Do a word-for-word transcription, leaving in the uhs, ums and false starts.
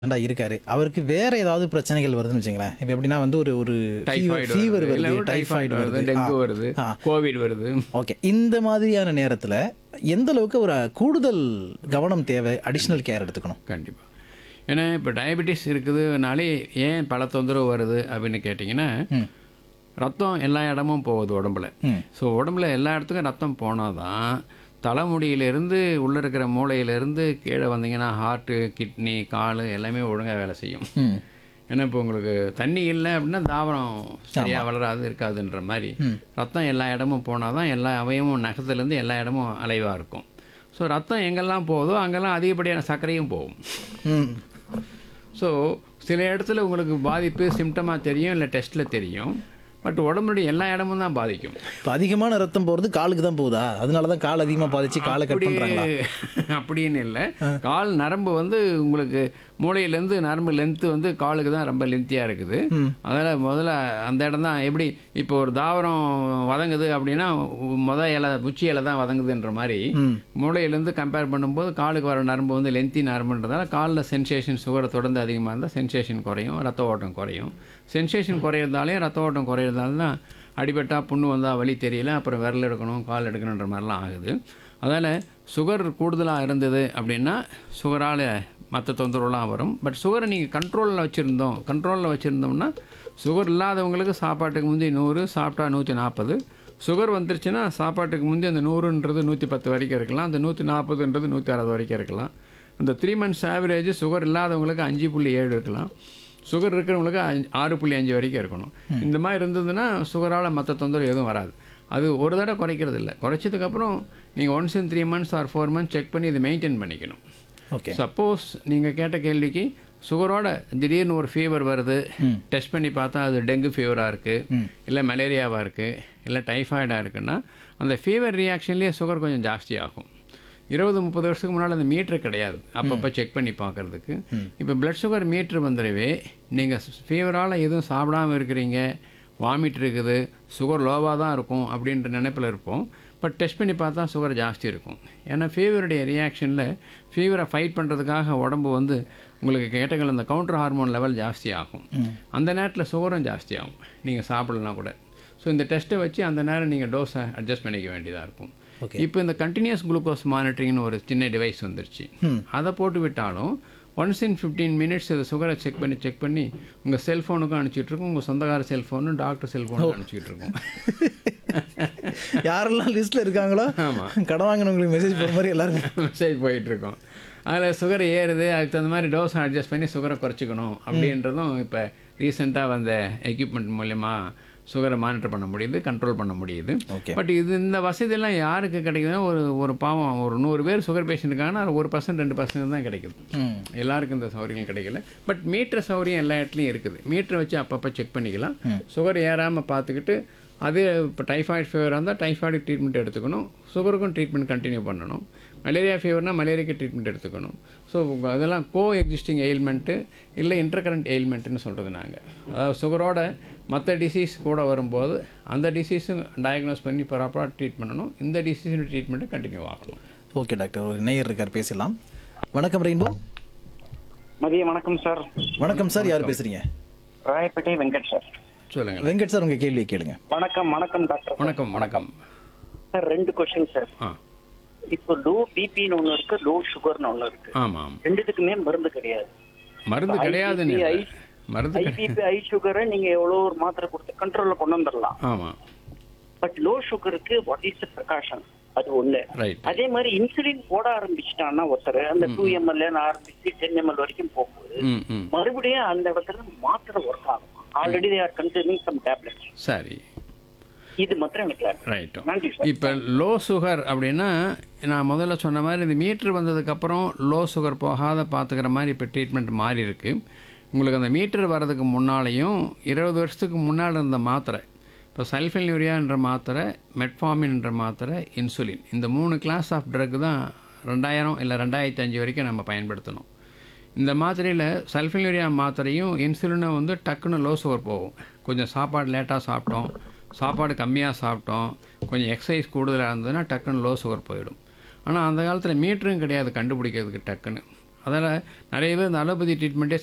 ஏன்டா இருக்காரு. அவருக்கு வேற ஏதாவது பிரச்சனைகள் வருதுன்னு வச்சுக்கங்களேன். இப்ப எப்படின்னா வந்து ஒரு ஒரு ஃபீவர் டைஃபாய்டு ஃபீவர் வருது, இல்ல வருது, ஒரு டைஃபாய்டு டைஃபாய்டு வருது, வருது. ஆ, டெங்கு வருது, ஆ. கோவிட் வருது. ஓகே. இந்த மாதிரியான நேரத்துல எந்த அளவுக்கு ஒரு கூடுதல் கவனம் தேவை? அடிஷனல் கேர் எடுத்துக்கணும். கண்டிப்பா. ஏன்னா இப்போ டயபெட்டிஸ் இருக்குதுனாலே ஏன் பல தொந்தரவு வருது அப்படின்னு கேட்டிங்கன்னா, ம். ரத்தம் எல்லா இடமும் போகுது உடம்புல. ம். ஸோ உடம்புல எல்லா இடத்துக்கும் ரத்தம் போனால் தான் தலைமுடியிலேருந்து உள்ளே இருக்கிற மூளையிலேருந்து கீழே வந்தீங்கன்னா ஹார்ட்டு, கிட்னி, கால் எல்லாமே ஒழுங்காக வேலை செய்யும். ம். ஏன்னா இப்போ உங்களுக்கு தண்ணி இல்லை அப்படின்னா தாவரம் சரியாக வளராது இருக்காதுன்ற மாதிரி ம். ரத்தம் எல்லா இடமும் போனால் தான் எல்லா அவயமும் நகத்துலேருந்து எல்லா இடமும் அலைவாக இருக்கும். ஸோ ரத்தம் எங்கெல்லாம் போகுதோ அங்கெல்லாம் அதிகப்படியான சர்க்கரையும் போகும். ம். ஸோ சில இடத்துல உங்களுக்கு பாதிப்பு சிம்டமாக தெரியும், இல்லை டெஸ்ட்டில் தெரியும். பட் உடம்புடைய எல்லா இடமும் தான் பாதிக்கும். இப்ப அதிகமான ரத்தம் போறது காலுக்கு தான் போகுதா? அதனால தான் கால் அதிகமா பாதிச்சு காலை கட் அப்படி பண்றாங்களா? அப்படின்னு இல்லை. கால் நரம்பு வந்து உங்களுக்கு மூளையிலேருந்து நரம்பு லென்த்து வந்து காலுக்கு தான் ரொம்ப லென்த்தியாக இருக்குது. ம். அதனால் முதல்ல அந்த இடம் தான் எப்படி இப்போ ஒரு தாவரம் வதங்குது அப்படின்னா முத இலை உச்சி இலை தான் வதங்குதுன்ற மாதிரி ம். மூளையிலேருந்து கம்பேர் பண்ணும்போது காலுக்கு வர நரம்பு வந்து லென்த்தி நரம்புன்றதால காலில் சென்சேஷன் சுகரை தொடர்ந்து அதிகமாக இருந்தால் சென்சேஷன் குறையும், ரத்த ஓட்டம் குறையும். சென்சேஷன் குறையிறதாலே ரத்த ஓட்டம் குறையிறதால தான் அடிபட்டா புண்ணு வந்தால் வலி தெரியல, அப்புறம் விரல் எடுக்கணும் கால் எடுக்கணுன்ற மாதிரிலாம் ஆகுது. அதனால் சுகர் கூடுதலாக இருந்தது அப்படின்னா சுகரால் மற்ற தொந்தரவுலாம் வரும். பட் சுகரை நீங்கள் கண்ட்ரோலில் வச்சுருந்தோம் கண்ட்ரோலில் வச்சுருந்தோம்னா சுகர் இல்லாதவங்களுக்கு சாப்பாட்டுக்கு முந்தி நூறு சாப்பிட்டா நூற்றி நாற்பது, சுகர் வந்துருச்சுன்னா சாப்பாட்டுக்கு முந்தி அந்த நூறுன்றது நூற்றி பத்து வரைக்கும் இருக்கலாம், அந்த நூற்றி நாற்பதுன்றது நூற்றி அறுபது வரைக்கும் இருக்கலாம். அந்த த்ரீ மந்த்ஸ் ஆவரேஜ் சுகர் இல்லாதவங்களுக்கு அஞ்சு புள்ளி ஏழு இருக்கலாம், சுகர் இருக்கிறவங்களுக்கு அஞ்சு ஆறு புள்ளி அஞ்சு வரைக்கும் இருக்கணும். இந்த மாதிரி இருந்ததுன்னா சுகரால் மற்ற தொந்தரவு எதுவும் வராது. அது ஒரு தடவை குறைக்கிறது இல்லை, குறைச்சதுக்கப்புறம் நீங்கள் once in three months or four months check பண்ணி இதை மெயின்டைன் பண்ணிக்கணும். ஓகே. சப்போஸ் நீங்கள் கேட்ட கேள்விக்கு சுகரோட திடீர்னு ஒரு ஃபீவர் வருது, ம். டெஸ்ட் பண்ணி பார்த்தா அது டெங்கு ஃபீவராக இருக்குது, ம். இல்லை மலேரியாவாக இருக்குது, இல்லை டைஃபாய்டாக இருக்குன்னா அந்த ஃபீவர் ரியாக்ஷன்லேயே சுகர் கொஞ்சம் ஜாஸ்தி ஆகும். இருபது முப்பது வருஷத்துக்கு முன்னால் அந்த மீட்ரு கிடையாது, அப்பப்போ செக் பண்ணி பார்க்குறதுக்கு. இப்போ பிளட் சுகர் மீட்ரு வந்துடவே நீங்கள் ஃபீவரால் எதுவும் சாப்பிடாமல் இருக்கிறீங்க, வாமிட் இருக்குது, சுகர் லோவாக தான் இருக்கும் அப்படின்ற நினைப்பில் இருப்போம். பட் டெஸ்ட் பண்ணி பார்த்தா சுகர் ஜாஸ்தி இருக்கும். ஏன்னா ஃபீவருடைய ரியாக்ஷனில் ஃபீவரை ஃபைட் பண்ணுறதுக்காக உடம்பு வந்து உங்களுக்கு கேட்டங்கள் அந்த கவுண்டர் ஹார்மோன் லெவல் ஜாஸ்தி ஆகும். அந்த நேரத்தில் சுகரும் ஜாஸ்தி ஆகும் நீங்கள் சாப்பிடலாம் கூட. ஸோ இந்த டெஸ்ட்டை வச்சு அந்த நேரம் நீங்கள் டோஸை அட்ஜஸ்ட் பண்ணிக்க வேண்டியதாக இருக்கும். ஓகே. இப்போ இந்த கண்டினியூஸ் குளுக்கோஸ் மானிட்டரிங்னு ஒரு சின்ன டிவைஸ் வந்துருச்சு. அதை போட்டு விட்டாலும் ஒன்ஸ் இன் ஃபிஃப்டீன் மினிட்ஸ் இது சுகரை செக் பண்ணி செக் பண்ணி உங்கள் செல்ஃபோனுக்கும் அனுப்பிச்சிட்டு இருக்கோம், உங்கள் சொந்தக்கார செல்ஃபோனும் டாக்டர் செல்ஃபோனுக்கும் அனுப்பிச்சிட்டு இருக்கோம். யாரெல்லாம் லிஸ்ட்ல இருக்காங்களோ ஆமாம், கடன் வாங்கினவங்களுக்கு மெசேஜ் போற மாதிரி எல்லாரும் மெசேஜ் போயிட்டுருக்கோம். அதில் சுகர் ஏறுது, அதுக்கு தகுந்த மாதிரி டோஸ் அட்ஜஸ்ட் பண்ணி சுகரை குறைச்சிக்கணும் அப்படின்றதும் இப்போ ரீசெண்டாக வந்த எக்யூப்மெண்ட் மூலயமா சுகரை மானிட்டர் பண்ண முடியுது, கண்ட்ரோல் பண்ண முடியுது. ஓகே. பட் இது இந்த வசதியெல்லாம் யாருக்கு கிடைக்குதுன்னா ஒரு ஒரு பாவம் ஒரு நூறு பேர் சுகர் பேஷண்ட் இருக்காங்கன்னா அது ஒரு பர்சன்ட் ரெண்டு பர்சன்ட் தான் கிடைக்குது. ம். எல்லாருக்கும் இந்த சௌகரியம் கிடைக்கல. பட் மீட்டர் சௌகரியம் எல்லா இடத்துலையும் இருக்குது. மீட்டரை வச்சு அப்பப்போ செக் பண்ணிக்கலாம், சுகர் ஏறாமல் பார்த்துக்கிட்டு. அதே இப்போ டைஃபாய்டு ஃபீவராக இருந்தால் டைஃபாய்டுக்கு ட்ரீட்மெண்ட் எடுத்துக்கணும், சுகருக்கும் ட்ரீட்மெண்ட் கண்டினியூ பண்ணணும். மலேரியா ஃபீவர்னால் மலேரியாக்கு ட்ரீட்மெண்ட் எடுத்துக்கணும். ஸோ அதெல்லாம் கோ எக்ஸிஸ்டிங் எயில்மெண்ட்டு இல்லை இன்டர்கரண்ட் எயில்மெண்ட்டுன்னு சொல்கிறது நாங்கள். அதாவது சுகரோட மற்ற டிசீஸ் கூட வரும்போது அந்த டிசீஸும் டயக்னோஸ் பண்ணி ப்ராப்பராக ட்ரீட் பண்ணணும், இந்த டிசீஸோட ட்ரீட்மெண்ட்டை கண்டினியூ ஆகணும். ஓகே டாக்டர், ஒரு நேயர் இருக்கார், பேசலாம். வணக்கம் ரெயின்போ. மதிய வணக்கம் சார். வணக்கம் சார், யார் பேசுறீங்க? ராயப்பேட்டை வெங்கட் சார். சொல்லுங்கள். வெங்கட் சார், உங்க கேள்வியை கேளுங்க. வணக்கம் வணக்கம் டாக்டர். வணக்கம் வணக்கம். சார் ரெண்டு கொஸ்டின் சார். ஆ இப்போ லோ பிபின்னு ஒன்று இருக்கு, லோ சுகர்னு ஒன்று இருக்கு. ஆமாம், ரெண்டுத்துக்குமே மருந்து கிடையாது. மருந்து கிடையாதுன்னு இல்லை. மருந்து ஐபிபி ஐ சுகரை நீங்க எவ்வளோ ஒரு மாத்திரை கொடுத்து கண்ட்ரோல்ல கொண்டு வந்துடலாம். ஆமாம், பட் லோ சுகருக்கு வாட் இஸ் த ப்ரிகாஷன், அது ஒண்ணு. ரைட். அதே மாதிரி இன்சுலின் போட ஆரம்பிச்சிட்டான்னா ஒருத்தர் அந்த டூ எம்எல் ஆரம்பிச்சு டென் எம்எல் வரைக்கும் போகும்போது ம் ம் மறுபடியும் அந்த இடத்துல மாத்திரை ஒர்க் ஆகும். Already they are consuming some tablets. சரி, இது மாத்திரம் எனக்கு ரைட்டும். நன்றி சார். இப்போ லோ சுகர் அப்படின்னா நான் முதல்ல சொன்ன மாதிரி இந்த மீட்ரு வந்ததுக்கப்புறம் லோ சுகர் போகாத பார்த்துக்கிற மாதிரி இப்போ ட்ரீட்மெண்ட் மாறி இருக்குது. உங்களுக்கு அந்த மீட்டர் வர்றதுக்கு முன்னாலேயும் இருபது வருஷத்துக்கு முன்னால் இருந்த மாத்திரை, இப்போ சல்ஃபென்யூரியான்ற மாத்திரை, மெட்ஃபார்மின்ன்ற மாத்திரை, இன்சுலின், இந்த மூணு கிளாஸ் ஆஃப் ட்ரக் தான் ரெண்டாயிரம் இல்லை ரெண்டாயிரத்தி அஞ்சு வரைக்கும் நம்ம பயன்படுத்தணும். இந்த மாத்திரையில் சல்ஃபென்யூரியா மாத்திரையும் இன்சுலினும் வந்து டக்குன்னு லோ சுகர் போகும். கொஞ்சம் சாப்பாடு லேட்டாக சாப்பிட்டோம், சாப்பாடு கம்மியாக சாப்பிட்டோம், கொஞ்சம் எக்ஸசைஸ் கூடுதலாக இருந்ததுன்னா டக்குன்னு லோ சுகர் போயிடும். ஆனால் அந்த காலத்தில் மீட்டரும் கிடையாது கண்டுபிடிக்கிறதுக்கு டக்குன்னு. அதனால் நிறைய பேர் இந்த அலோபதி ட்ரீட்மெண்ட்டே